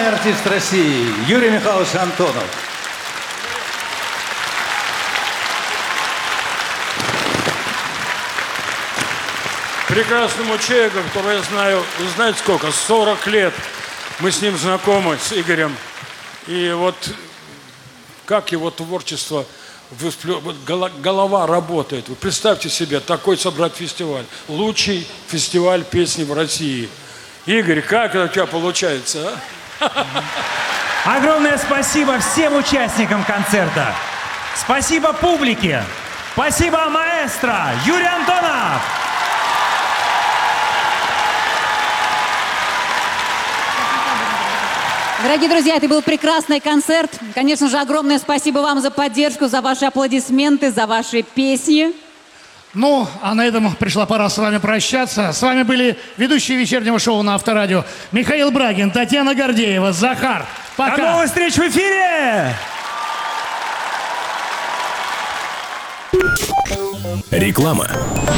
Главный артист России Юрий Михайлович Антонов. Прекрасному человеку, которого я знаю, знаете сколько, 40 лет. Мы с ним знакомы, с Игорем. И вот как его творчество, голова работает. Вы представьте себе, такой собрать фестиваль. Лучший фестиваль песни в России. Игорь, как это у тебя получается, а? Огромное спасибо всем участникам концерта. Спасибо публике. Спасибо маэстро Юрий Антонов. Дорогие друзья, это был прекрасный концерт. Конечно же, огромное спасибо вам за поддержку, за ваши аплодисменты, за ваши песни. Ну, а на этом пришла пора с вами прощаться. С вами были ведущие вечернего шоу на Авторадио Михаил Брагин, Татьяна Гордеева, Захар. Пока. До новых встреч в эфире! Реклама.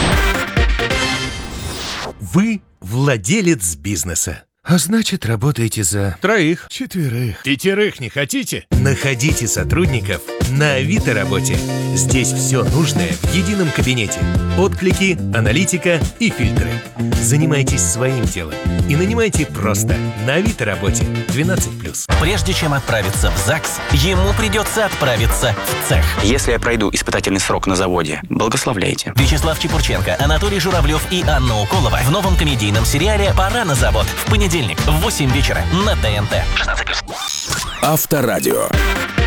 Вы владелец бизнеса. А значит, работаете за 3, 4, 5 не хотите? Находите сотрудников на Авито работе. Здесь все нужное в едином кабинете. Отклики, аналитика и фильтры. Занимайтесь своим делом и нанимайте просто на Авито работе 12+. Прежде чем отправиться в ЗАГС, ему придется отправиться в цех. Если я пройду испытательный срок на заводе, благословляйте. Вячеслав Чепурченко, Анатолий Журавлев и Анна Уколова в новом комедийном сериале «Пора на завод» в понедельник в 8 вечера на ТНТ. 16+. Авторадио.